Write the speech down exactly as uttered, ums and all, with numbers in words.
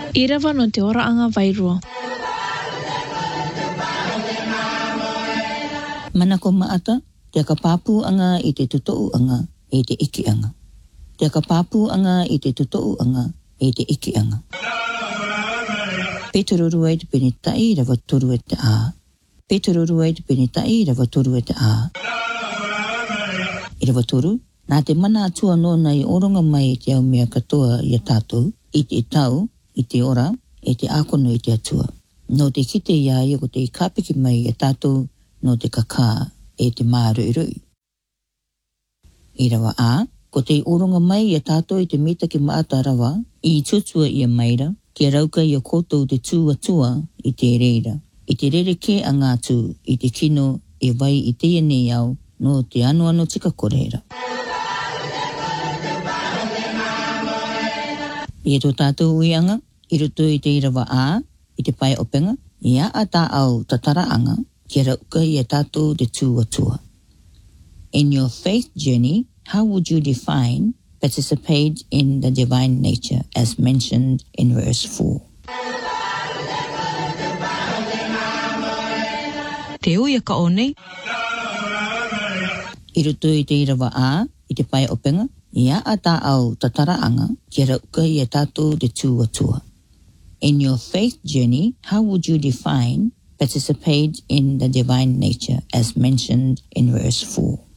Irawa no te ora anga vairua. Manako maata, te kapapu anga i te tutou anga e te iki anga. Te kapapu anga i te tutou anga e te iki anga. Petoruru ai te penitai rawa toru e te a. Petoruru ai te penitai rawa toru e te a. I rawa toru, nā te mana atua no nei oronga mai te au mea katoa i a tātou, i te tau, i te ora, e te ākono i te atua. No te kite ia ia ko te kāpiki mai i a tātou, no te kakā e te mārui-rui. I rawa a, ko te oronga mai i a tātou i te mita ki maata rawa, i tutua i a maira, ki rauka i a koutou te tūatua i te reira. I te rereke a ngātu i te kino e vai i te nei au no te anu ano tika koreira. I e tō tātou uianga, i rutu i te irawa a, i te pai openga, i a a tā au tataraanga, ki rauka i a tātou te tūatua. In your faith journey, how would you define participate in the divine nature as mentioned in verse four? Te uia ka o nei. I rutu i te irawa a, i te pai openga, i a a tā au tataraanga, ki rauka i a tātou te tūatua. In your faith journey, how would you define participate in the divine nature as mentioned in verse four?